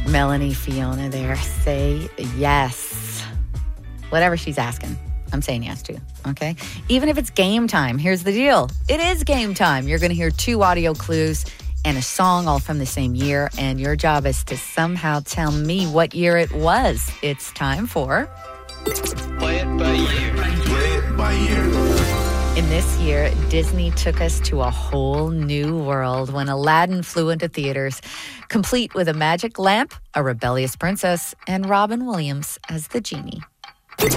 Melanie Fiona there. Say yes. Whatever she's asking, I'm saying yes to, okay? Even if it's game time, here's the deal. It is game time. You're going to hear 2 audio clues and a song all from the same year, and your job is to somehow tell me what year it was. It's time for... Play it by ear. Play it by ear. In this year, Disney took us to a whole new world when Aladdin flew into theaters, complete with a magic lamp, a rebellious princess, and Robin Williams as the genie.